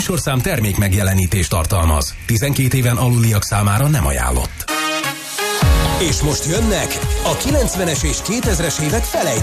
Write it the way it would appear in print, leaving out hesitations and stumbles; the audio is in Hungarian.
műsorszám termék megjelenítést tartalmaz. 12 éven aluliak számára nem ajánlott. És most jönnek a 90-es és 2000-es évek felejtő